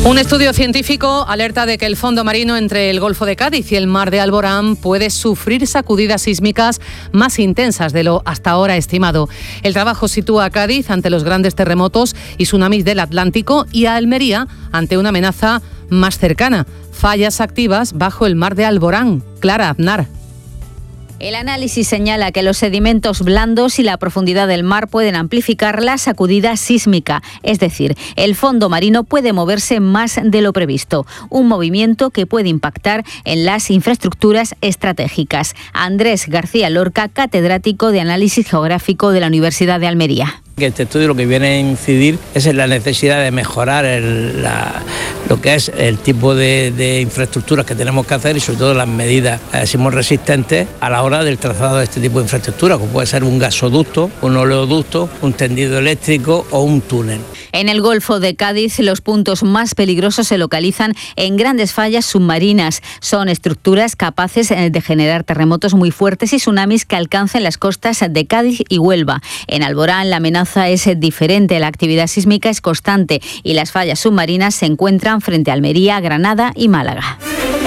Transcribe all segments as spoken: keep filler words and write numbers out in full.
Un estudio científico alerta de que el fondo marino entre el Golfo de Cádiz y el Mar de Alborán puede sufrir sacudidas sísmicas más intensas de lo hasta ahora estimado. El trabajo sitúa a Cádiz ante los grandes terremotos y tsunamis del Atlántico y a Almería ante una amenaza más cercana: fallas activas bajo el Mar de Alborán. Clara Aznar. El análisis señala que los sedimentos blandos y la profundidad del mar pueden amplificar la sacudida sísmica, es decir, el fondo marino puede moverse más de lo previsto, un movimiento que puede impactar en las infraestructuras estratégicas. Andrés García Lorca, catedrático de Análisis Geográfico de la Universidad de Almería. Este estudio lo que viene a incidir es en la necesidad de mejorar el, la, lo que es el tipo de, de infraestructuras que tenemos que hacer y sobre todo las medidas eh, sismorresistentes a la hora del trazado de este tipo de infraestructura, como puede ser un gasoducto, un oleoducto, un tendido eléctrico o un túnel. En el Golfo de Cádiz, los puntos más peligrosos se localizan en grandes fallas submarinas. Son estructuras capaces de generar terremotos muy fuertes y tsunamis que alcancen las costas de Cádiz y Huelva. En Alborán, la amenaza es diferente, la actividad sísmica es constante y las fallas submarinas se encuentran frente a Almería, Granada y Málaga.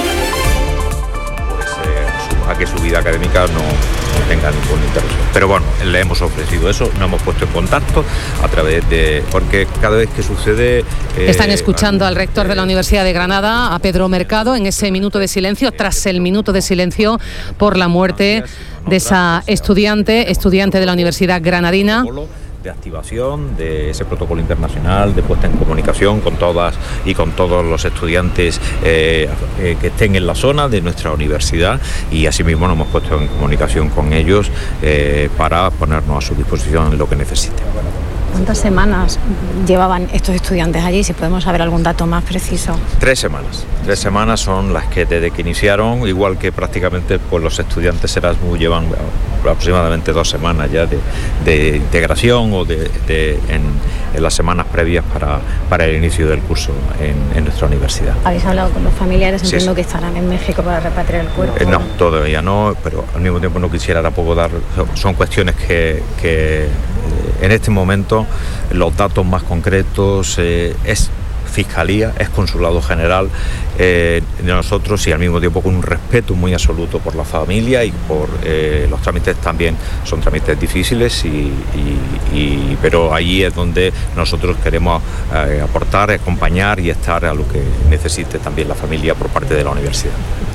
Pues, eh, a que su vida académica no... no tenga ningún interés. Pero bueno, le hemos ofrecido eso, nos hemos puesto en contacto a través de... porque cada vez que sucede... Eh, Están escuchando al rector de la Universidad de Granada, a Pedro Mercado, en ese minuto de silencio, tras el minuto de silencio por la muerte de esa estudiante, estudiante de la Universidad Granadina. De activación de ese protocolo internacional, de puesta en comunicación con todas y con todos los estudiantes eh, eh, que estén en la zona de nuestra universidad, y asimismo nos hemos puesto en comunicación con ellos eh, para ponernos a su disposición en lo que necesiten. ¿Cuántas semanas llevaban estos estudiantes allí? Si podemos saber algún dato más preciso. Tres semanas. Tres semanas son las que desde que iniciaron, igual que prácticamente pues, los estudiantes Erasmus llevan aproximadamente dos semanas ya de, de integración o de, de en, en las semanas previas para, para el inicio del curso en, en nuestra universidad. ¿Habéis hablado con los familiares? Entiendo sí, sí. que estarán en México para repatriar el cuerpo. Eh, no, todavía no, pero al mismo tiempo no quisiera tampoco dar... Son cuestiones que, que en este momento los datos más concretos eh, es Fiscalía, es Consulado General eh, de nosotros, y al mismo tiempo con un respeto muy absoluto por la familia y por eh, los trámites. También son trámites difíciles, y, y, y, pero ahí es donde nosotros queremos eh, aportar, acompañar y estar a lo que necesite también la familia por parte de la universidad.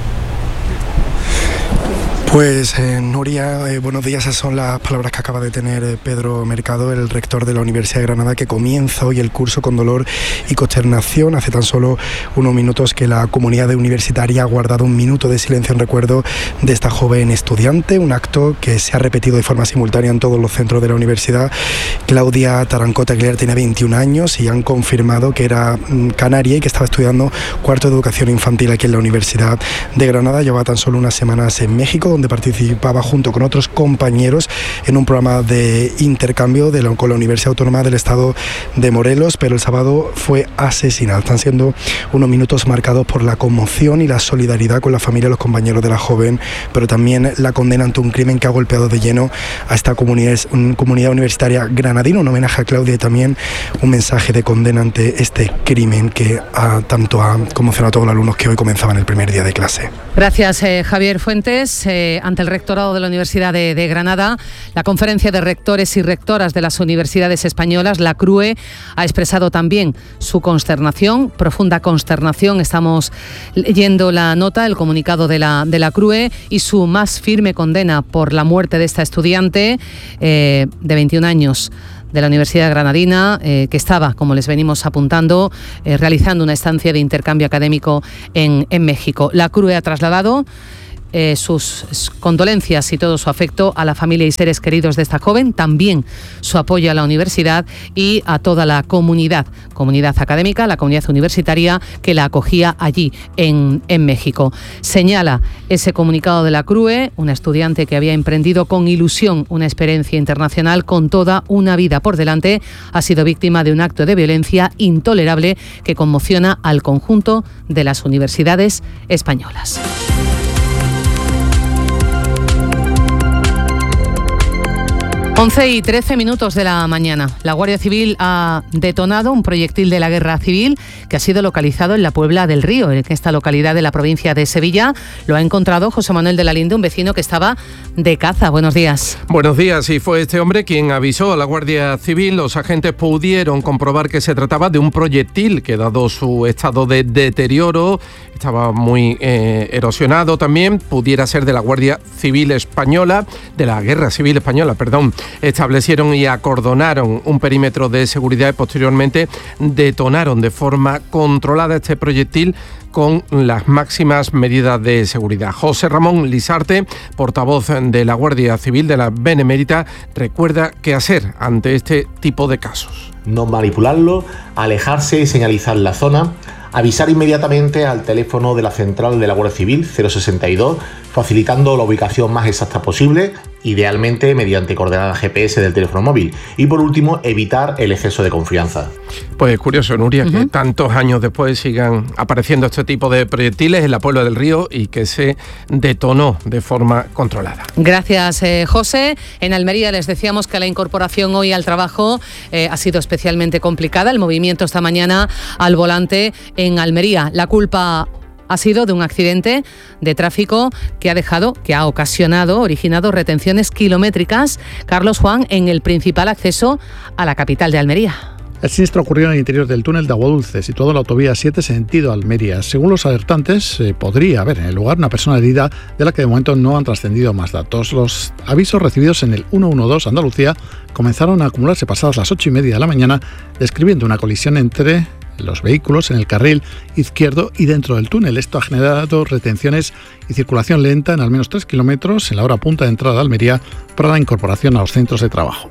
Pues eh, Nuria, eh, buenos días. Esas son las palabras que acaba de tener eh, Pedro Mercado, el rector de la Universidad de Granada, que comienza hoy el curso con dolor y consternación. Hace tan solo unos minutos que la comunidad universitaria ha guardado un minuto de silencio en recuerdo de esta joven estudiante, un acto que se ha repetido de forma simultánea en todos los centros de la universidad. Claudia Tarancota Aguilar tiene veintiún años y han confirmado que era mm, canaria y que estaba estudiando cuarto de educación infantil aquí en la Universidad de Granada. Llevaba tan solo unas semanas en México, donde participaba junto con otros compañeros en un programa de intercambio de la, con la Universidad Autónoma del Estado de Morelos, pero el sábado fue asesinada. Están siendo unos minutos marcados por la conmoción y la solidaridad con la familia y los compañeros de la joven, pero también la condena ante un crimen que ha golpeado de lleno a esta comunidad, comunidad universitaria granadina. Un homenaje a Claudia y también un mensaje de condena ante este crimen que ha, tanto ha conmocionado a todos los alumnos que hoy comenzaban el primer día de clase. Gracias, eh, Javier Fuentes. Eh, ante el rectorado de la Universidad de, de Granada, la Conferencia de Rectores y Rectoras de las Universidades Españolas, la CRUE, ha expresado también su consternación, profunda consternación. Estamos leyendo la nota, el comunicado de la, de la CRUE, y su más firme condena por la muerte de esta estudiante eh, de veintiún años de la Universidad Granadina, eh, que estaba, como les venimos apuntando, eh, realizando una estancia de intercambio académico en, en México. La CRUE ha trasladado Eh, sus condolencias y todo su afecto a la familia y seres queridos de esta joven, también su apoyo a la universidad y a toda la comunidad, comunidad académica, la comunidad universitaria que la acogía allí en, en México. Señala ese comunicado de la CRUE, una estudiante que había emprendido con ilusión una experiencia internacional con toda una vida por delante, ha sido víctima de un acto de violencia intolerable que conmociona al conjunto de las universidades españolas. once y trece minutos de la mañana. La Guardia Civil ha detonado un proyectil de la Guerra Civil que ha sido localizado en la Puebla del Río, en esta localidad de la provincia de Sevilla. Lo ha encontrado José Manuel de la Linde, un vecino que estaba de caza. Buenos días. Buenos días. Y fue este hombre quien avisó a la Guardia Civil. Los agentes pudieron comprobar que se trataba de un proyectil que, dado su estado de deterioro, estaba muy eh, erosionado también, pudiera ser de la Guardia Civil Española, de la Guerra Civil Española, perdón. Establecieron y acordonaron un perímetro de seguridad y posteriormente detonaron de forma controlada este proyectil con las máximas medidas de seguridad. José Ramón Lisarte, portavoz de la Guardia Civil de la Benemérita, recuerda qué hacer ante este tipo de casos. No manipularlo, alejarse y señalizar la zona, avisar inmediatamente al teléfono de la central de la Guardia Civil cero sesenta y dos, facilitando la ubicación más exacta posible, idealmente mediante coordenadas G P S del teléfono móvil. Y por último, evitar el exceso de confianza. Pues curioso, Nuria, uh-huh. que tantos años después sigan apareciendo este tipo de proyectiles en la Puebla del Río y que se detonó de forma controlada. Gracias, eh, José. En Almería les decíamos que la incorporación hoy al trabajo eh, ha sido especialmente complicada. El movimiento esta mañana al volante en Almería. La culpa ha sido de un accidente de tráfico que ha dejado, que ha ocasionado, originado retenciones kilométricas, Carlos Juan, en el principal acceso a la capital de Almería. El siniestro ocurrió en el interior del túnel de Aguadulce, situado en la autovía siete sentido Almería. Según los alertantes, eh, podría haber en el lugar una persona herida de la que de momento no han trascendido más datos. Los avisos recibidos en el ciento doce Andalucía comenzaron a acumularse pasadas las ocho y media de la mañana, describiendo una colisión entre los vehículos en el carril izquierdo y dentro del túnel. Esto ha generado retenciones y circulación lenta en al menos tres kilómetros en la hora punta de entrada de Almería para la incorporación a los centros de trabajo.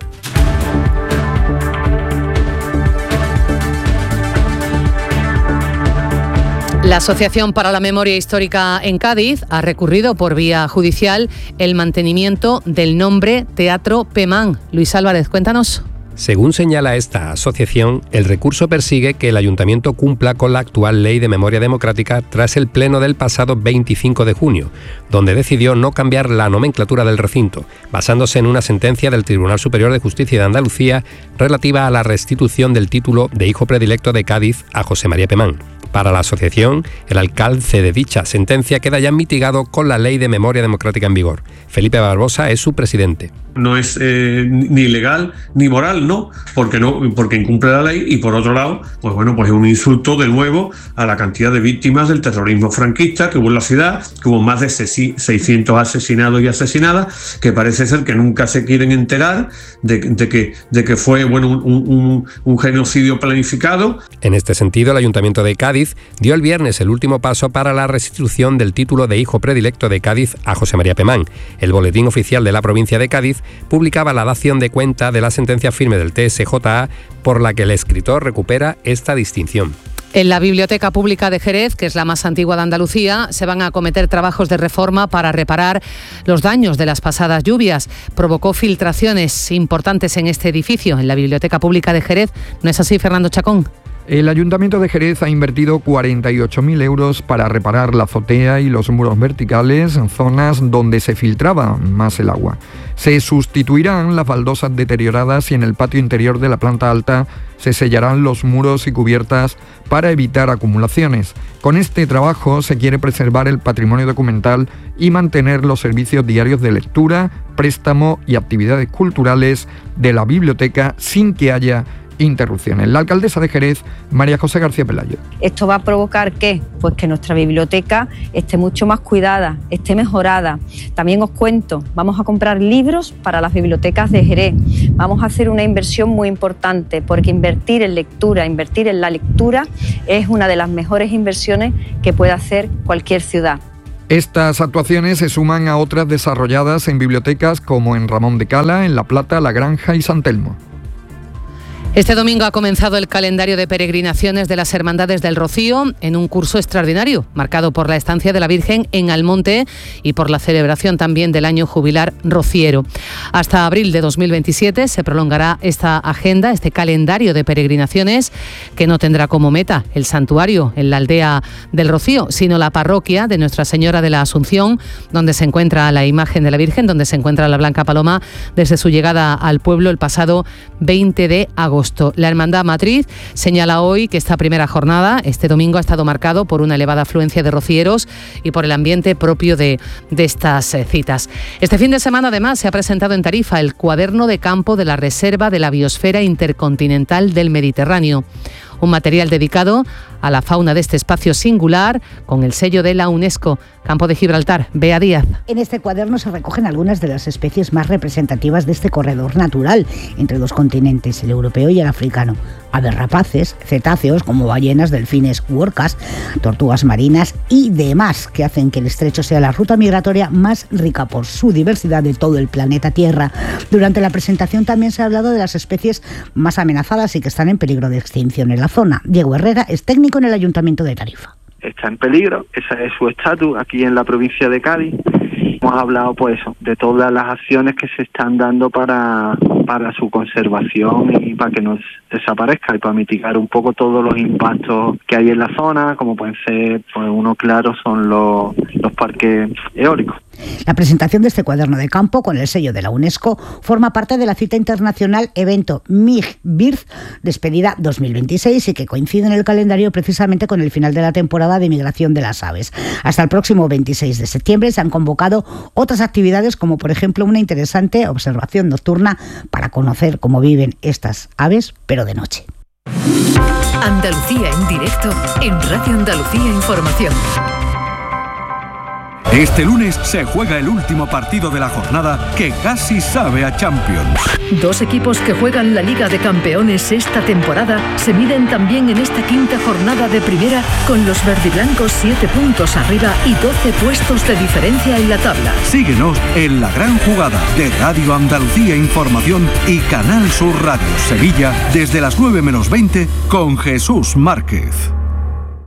La Asociación para la Memoria Histórica en Cádiz ha recurrido por vía judicial el mantenimiento del nombre Teatro Pemán. Luis Álvarez, cuéntanos. Según señala esta asociación, el recurso persigue que el Ayuntamiento cumpla con la actual Ley de Memoria Democrática tras el pleno del pasado veinticinco de junio, donde decidió no cambiar la nomenclatura del recinto, basándose en una sentencia del Tribunal Superior de Justicia de Andalucía relativa a la restitución del título de hijo predilecto de Cádiz a José María Pemán. Para la asociación, el alcance de dicha sentencia queda ya mitigado con la Ley de Memoria Democrática en vigor. Felipe Barbosa es su presidente. No es eh, ni legal ni moral, ¿no? Porque no, porque incumple la ley y por otro lado, pues bueno, pues es un insulto de nuevo a la cantidad de víctimas del terrorismo franquista que hubo en la ciudad, que hubo más de seiscientos asesinados y asesinadas, que parece ser que nunca se quieren enterar de, de que, de que fue, bueno, un, un, un genocidio planificado. En este sentido, el Ayuntamiento de Cádiz dio el viernes el último paso para la restitución del título de hijo predilecto de Cádiz a José María Pemán. El Boletín Oficial de la provincia de Cádiz publicaba la dación de cuenta de la sentencia firme del T S J A por la que el escritor recupera esta distinción. En la Biblioteca Pública de Jerez, que es la más antigua de Andalucía, se van a acometer trabajos de reforma para reparar los daños de las pasadas lluvias. Provocó filtraciones importantes en este edificio, en la Biblioteca Pública de Jerez. ¿No es así, Fernando Chacón? El Ayuntamiento de Jerez ha invertido cuarenta y ocho mil euros para reparar la azotea y los muros verticales en zonas donde se filtraba más el agua. Se sustituirán las baldosas deterioradas y en el patio interior de la planta alta se sellarán los muros y cubiertas para evitar acumulaciones. Con este trabajo se quiere preservar el patrimonio documental y mantener los servicios diarios de lectura, préstamo y actividades culturales de la biblioteca sin que haya interrupciones. La alcaldesa de Jerez, María José García Pelayo. Esto va a provocar ¿qué? Pues que nuestra biblioteca esté mucho más cuidada, esté mejorada. También os cuento, vamos a comprar libros para las bibliotecas de Jerez. Vamos a hacer una inversión muy importante porque invertir en lectura, invertir en la lectura es una de las mejores inversiones que puede hacer cualquier ciudad. Estas actuaciones se suman a otras desarrolladas en bibliotecas como en Ramón de Cala, en La Plata, La Granja y San Telmo. Este domingo ha comenzado el calendario de peregrinaciones de las Hermandades del Rocío en un curso extraordinario, marcado por la estancia de la Virgen en Almonte y por la celebración también del año jubilar rociero. Hasta abril de dos mil veintisiete se prolongará esta agenda, este calendario de peregrinaciones, que no tendrá como meta el santuario en la aldea del Rocío, sino la parroquia de Nuestra Señora de la Asunción, donde se encuentra la imagen de la Virgen, donde se encuentra la Blanca Paloma desde su llegada al pueblo el pasado veinte de agosto. La Hermandad Matriz señala hoy que esta primera jornada, este domingo, ha estado marcado por una elevada afluencia de rocieros y por el ambiente propio de, de estas eh, citas. Este fin de semana, además, se ha presentado en Tarifa el cuaderno de campo de la Reserva de la Biosfera Intercontinental del Mediterráneo. Un material dedicado a la fauna de este espacio singular con el sello de la UNESCO. Campo de Gibraltar, Bea Díaz. En este cuaderno se recogen algunas de las especies más representativas de este corredor natural entre dos continentes, el europeo y el africano. Aves rapaces, cetáceos como ballenas, delfines u orcas, tortugas marinas y demás, que hacen que el estrecho sea la ruta migratoria más rica por su diversidad de todo el planeta Tierra. Durante la presentación también se ha hablado de las especies más amenazadas y que están en peligro de extinción en la zona. Diego Herrera es técnico en el Ayuntamiento de Tarifa. Está en peligro, ese es su estatus aquí en la provincia de Cádiz. Hemos hablado pues de todas las acciones que se están dando para, para su conservación y para que no desaparezca y para mitigar un poco todos los impactos que hay en la zona, como pueden ser, pues uno claro son los, los parques eólicos. La presentación de este cuaderno de campo con el sello de la UNESCO forma parte de la cita internacional evento M I G Birth Despedida dos mil veintiséis y que coincide en el calendario precisamente con el final de la temporada de migración de las aves. Hasta el próximo veintiséis de septiembre se han convocado otras actividades, como por ejemplo una interesante observación nocturna para conocer cómo viven estas aves, pero de noche. Andalucía en directo en Radio Andalucía Información. Este lunes se juega el último partido de la jornada que casi sabe a Champions. Dos equipos que juegan la Liga de Campeones esta temporada se miden también en esta quinta jornada de primera, con los verdiblancos siete puntos arriba y doce puestos de diferencia en la tabla. Síguenos en La Gran Jugada de Radio Andalucía Información y Canal Sur Radio Sevilla desde las nueve menos veinte con Jesús Márquez.